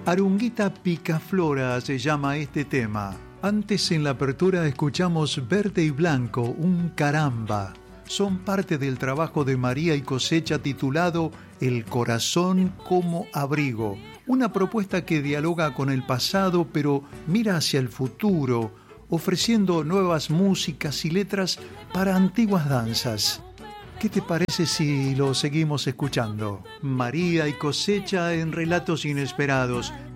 Arunguita Picaflora se llama este tema. Antes en la apertura escuchamos Verde y Blanco, un caramba. Son parte del trabajo de María y Cosecha titulado El corazón como abrigo. Una propuesta que dialoga con el pasado pero mira hacia el futuro, ofreciendo nuevas músicas y letras para antiguas danzas. ¿Qué te parece si lo seguimos escuchando? María y Cosecha en Relatos Inesperados,